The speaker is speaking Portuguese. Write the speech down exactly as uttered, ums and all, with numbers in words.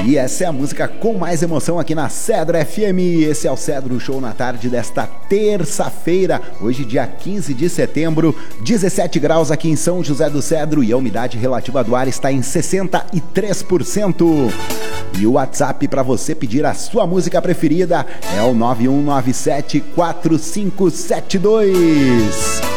E essa é a música com mais emoção aqui na Cedro F M. Esse é o Cedro Show na tarde desta terça-feira, hoje dia quinze de setembro, dezessete graus aqui em São José do Cedro e a umidade relativa do ar está em sessenta e três por cento. E o WhatsApp para você pedir a sua música preferida é o nove um nove sete quatro cinco sete dois.